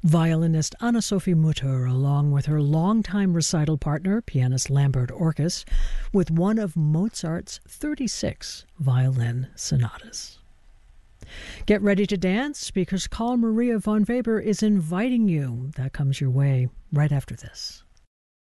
Violinist Anna-Sophie Mutter, along with her longtime recital partner, pianist Lambert Orkes, with one of Mozart's 36 violin sonatas. Get ready to dance because Carl Maria von Weber is inviting you. That comes your way right after this.